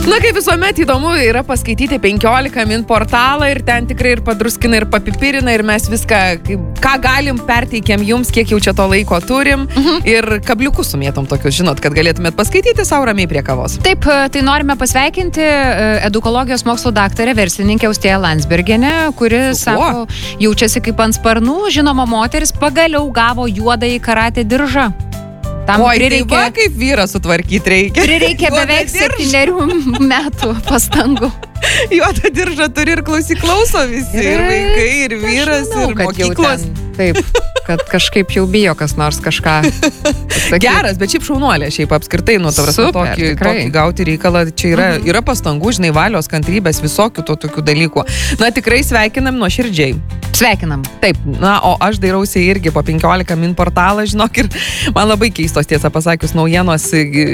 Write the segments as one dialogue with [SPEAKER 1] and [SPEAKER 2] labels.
[SPEAKER 1] Na, kaip visuomet įdomu yra paskaityti 15 min portalą ir ten tikrai ir padruskina, ir papipirina, ir mes viską, ką galim, perteikiam jums, kiek jau čia to laiko turim ir kabliukus sumėtom tokius, žinot, kad galėtumėt paskaityti savo ramiai prie kavos.
[SPEAKER 2] Taip, tai norime pasveikinti edukologijos mokslo daktarę, verslininkę Austėją Landsbergienę, kuri sako, jaučiasi kaip ant sparnų, žinoma moteris pagaliau gavo juodąjį karatė diržą. Tam prireikia,
[SPEAKER 1] tai va, kaip vyrą sutvarkyti reikia.
[SPEAKER 2] Prireikia beveik 7 metų pastangų.
[SPEAKER 1] Juodą diržą turi ir klauso visi, ir vaikai, ir vyras, ir mokyklos.
[SPEAKER 2] Taip, kad kažkaip jau bijo kas nors kažką.
[SPEAKER 1] Geras, bet šiaip šaunuolė, šiaip apskritai, nu, tokį gauti reikalą, čia yra pastangų, žinai, valios, kantrybės, visokių tokių dalykų. Na, tikrai sveikinam nuoširdžiai.
[SPEAKER 2] Sveikinam.
[SPEAKER 1] Taip, na, o aš dairausi irgi po 15 min portalą, žinok, ir man labai keistos, tiesą pasakius, naujienos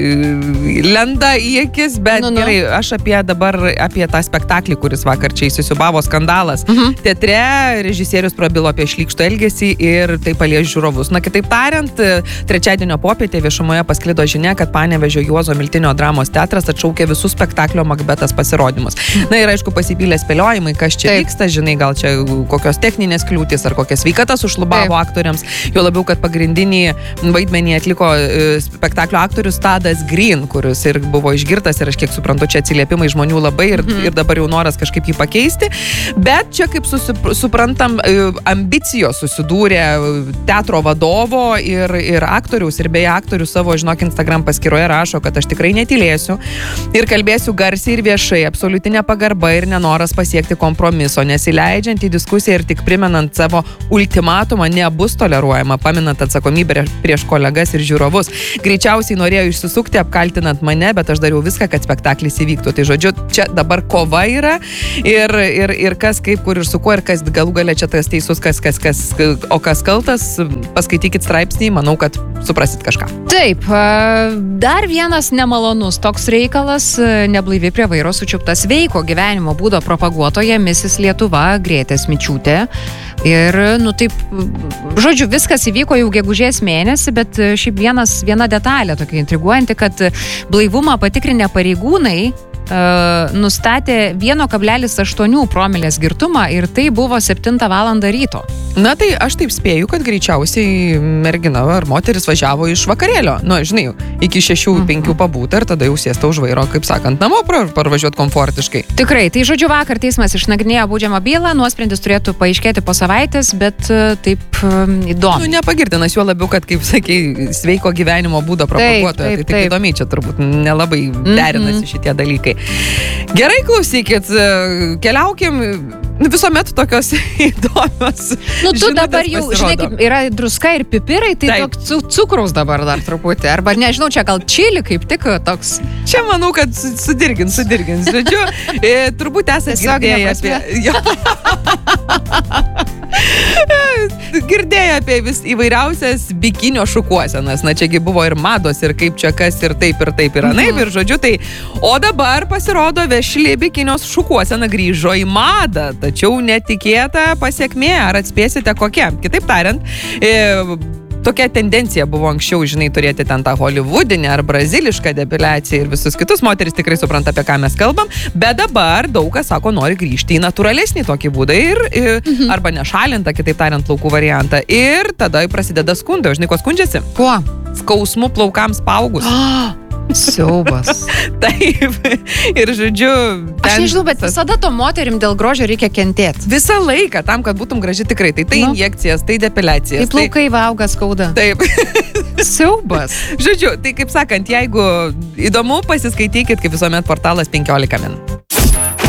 [SPEAKER 1] lenda į akis, bet gerai, aš apie tą spektaklį, kuris vakar čia įsisiubavo skandalas. Teatre režisierius prabilo apie šlykštų elgesį ir tai palies žiūrovus. Na, kitaip tariant, trečiadienio popietė viešumoje pasklido žinia, kad Panevėžio Juozo Miltinio dramos teatras atšaukė visus spektaklio Makbetas pasirodymus. Na ir aišku, pasipylė spėliojimai, kas čia vyksta, žinai, gal čia kokios techninės kliūtis ar kokia sveikata sušlubavo aktoriams. Jo labiau, kad pagrindinį vaidmenį atliko spektaklio aktorius Tadas Green, kuris ir buvo išgirtas ir aš kiek suprantu, čia atsiliepimai žmonių labai ir dabar jau noras kažkaip jį pakeisti. Bet čia, kaip suprantam, ambicijos susidūrė teatro vadovo ir aktoriaus, ir beje aktorius savo, žinok, Instagram paskyroje rašo, kad aš tikrai netylėsiu ir kalbėsiu garsiai ir viešai, absoliutinė pagarba ir nenoras pasiekti kompromiso, nesileidžiant į diskusiją ir tik primenant savo ultimatumą nebus toleruojama, paminant atsakomybę prieš kolegas ir žiūrovus. Greičiausiai norėjo išsisukti, apkaltinant mane, bet aš dariau viską, kad spektaklis įvyktų. Tai žodžiu, čia dabar kova yra ir kas, kaip, kur ir su kuo, ir kas galų galia čia tas teisus, o kas kaltas, paskaitykit straipsnį, manau, kad suprasit kažką.
[SPEAKER 2] Taip, dar vienas nemalonus toks reikalas, neblaivi prie vairo sučiupta sveiko gyvenimo būdo propaguotoja Mrs. Lietuva Grėtė Smičiūtė. Ir, nu taip, žodžiu, viskas įvyko jau gegužės mėnesį, bet šiaip viena detalė tokia intriguojanti, kad blaivumą patikrinę pareigūnai nustatė 1,8 promilės girtumą ir tai buvo 7 valandą ryto.
[SPEAKER 1] Na tai aš taip spėju, kad greičiausiai mergina ar moteris važiavo iš vakarėlio. Nu, žinai, iki 6-5 pabūta ir tada jau sėsta už vairo, kaip sakant, namo parvažiuoti komfortiškai.
[SPEAKER 2] Tikrai, tai žodžiu vakar teismas išnagrinėjo baudžiamą bylą, nuosprendis turėtų paaiškėti po savaitės, bet taip įdomu.
[SPEAKER 1] Nu, nepagirdinas, juo labiau, kad, kaip sakei, sveiko gyvenimo būdo propaguotoja. Tai įdomiai, čia turbūt nelabai derinasi šitie dalykai. Gerai, klausykit, keliaukim, visuomet tokios įdomios.
[SPEAKER 2] Nu, tu dabar jau, žinai, kaip yra druska ir pipirai, tai cukraus dabar dar truputį. Arba, nežinau, čia gal čili kaip tik toks.
[SPEAKER 1] Čia manau, kad sudirgins. Žodžiu, turbūt esate girdėję apie įvairiausias bikinio šukuosenas. Na, čiagi buvo ir mados, ir kaip čia kas, ir taip, ir anaip, ir žodžiu, tai. O dabar pasirodo vešli bikinio šukuosena grįžo į madą, tačiau netikėta pasiekmė, ar atspėsite kokia. Kitaip tariant, tokia tendencija buvo anksčiau, žinai, turėti ten tą holivudinę ar brazilišką depiliaciją ir visus kitus, moteris tikrai supranta, apie ką mes kalbam, bet dabar daug kas sako, nori grįžti į natūralesnį tokį būdą arba nešalintą, kitaip tariant, plaukų variantą. Ir tada prasideda skundai, žinai, ko skundžiasi?
[SPEAKER 2] Kuo?
[SPEAKER 1] Skausmu plaukams paaugus.
[SPEAKER 2] Siaubas.
[SPEAKER 1] Taip. Ir žodžiu...
[SPEAKER 2] Aš nežinau, bet visada to moterim dėl grožio reikia kentėti.
[SPEAKER 1] Visą laiką, tam, kad būtum graži tikrai. Tai injekcijas, tai depiliacijas.
[SPEAKER 2] Tai plaukai auga skauda.
[SPEAKER 1] Taip.
[SPEAKER 2] Siaubas.
[SPEAKER 1] Žodžiu, tai kaip sakant, jeigu įdomu, pasiskaitykit, kaip visuomet portalas 15 min.